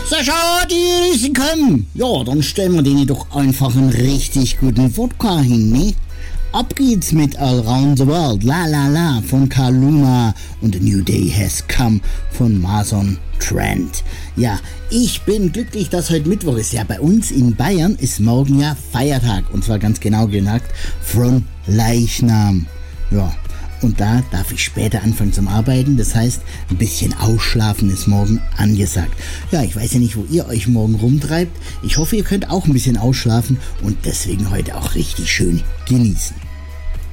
Sascha, die Risiken. Ja, dann stellen wir denen doch einfach einen richtig guten Wodka hin, ne? Ab geht's mit All Round the World, La La La von Kaluma und A New Day Has Come von Mason Trent. Ja, ich bin glücklich, dass heute Mittwoch ist. Ja, bei uns in Bayern ist morgen ja Feiertag und zwar ganz genau gesagt von Leichnam. Ja, und da darf ich später anfangen zum Arbeiten. Das heißt, ein bisschen ausschlafen ist morgen angesagt. Ja, ich weiß ja nicht, wo ihr euch morgen rumtreibt. Ich hoffe, ihr könnt auch ein bisschen ausschlafen und deswegen heute auch richtig schön genießen.